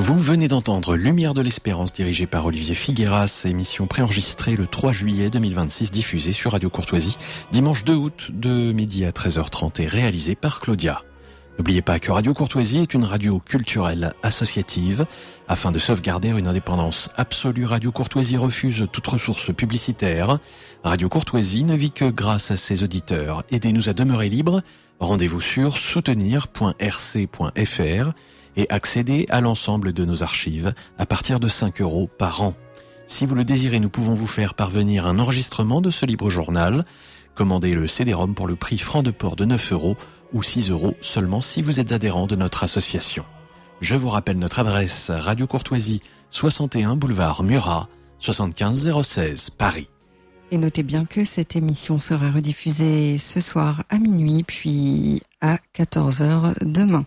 Vous venez d'entendre Lumière de l'Espérance, dirigée par Olivier Figueras, émission préenregistrée le 3 juillet 2026, diffusée sur Radio Courtoisie, dimanche 2 août de midi à 13h30 et réalisée par Claudia. N'oubliez pas que Radio Courtoisie est une radio culturelle associative. Afin de sauvegarder une indépendance absolue, Radio Courtoisie refuse toute ressource publicitaire. Radio Courtoisie ne vit que grâce à ses auditeurs. Aidez-nous à demeurer libres. Rendez-vous sur soutenir.rc.fr et accédez à l'ensemble de nos archives à partir de 5 € par an. Si vous le désirez, nous pouvons vous faire parvenir un enregistrement de ce libre journal. Commandez le CD-ROM pour le prix franc de port de 9 € ou 6 € seulement si vous êtes adhérent de notre association. Je vous rappelle notre adresse: Radio Courtoisie, 61 boulevard Murat, 75 016 Paris. Et notez bien que cette émission sera rediffusée ce soir à minuit, puis à 14h demain.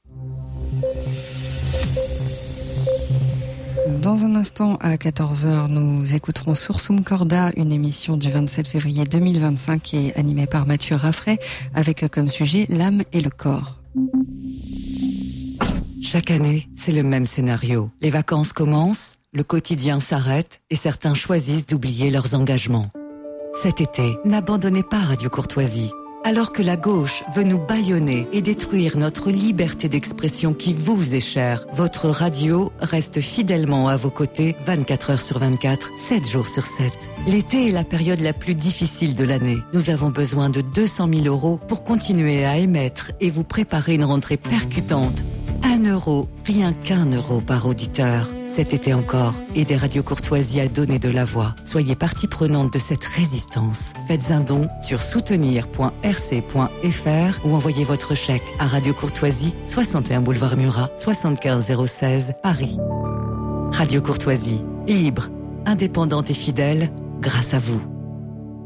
Dans un instant, à 14h, nous écouterons Sursum Corda, une émission du 27 février 2025 qui est animée par Mathieu Raffray, avec comme sujet l'âme et le corps. Chaque année, c'est le même scénario. Les vacances commencent, le quotidien s'arrête et certains choisissent d'oublier leurs engagements. Cet été, n'abandonnez pas Radio Courtoisie. Alors que la gauche veut nous bâillonner et détruire notre liberté d'expression qui vous est chère, votre radio reste fidèlement à vos côtés 24 heures sur 24, 7 jours sur 7. L'été est la période la plus difficile de l'année. Nous avons besoin de 200 000 € pour continuer à émettre et vous préparer une rentrée percutante. 1 €, rien qu'1 € par auditeur. Cet été encore, aidez Radio Courtoisie à donner de la voix. Soyez partie prenante de cette résistance. Faites un don sur soutenir.rc.fr ou envoyez votre chèque à Radio Courtoisie, 61 boulevard Murat, 75 016 Paris. Radio Courtoisie, libre, indépendante et fidèle, grâce à vous.